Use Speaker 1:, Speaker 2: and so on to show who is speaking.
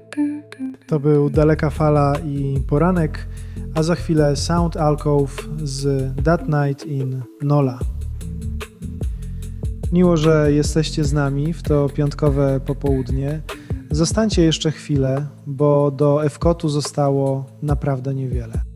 Speaker 1: To był Daleka Fala i Poranek, a za chwilę Sound Alcove z That Night in Nola. Miło, że jesteście z nami w to piątkowe popołudnie. Zostańcie jeszcze chwilę, bo do Ewkotu zostało naprawdę niewiele.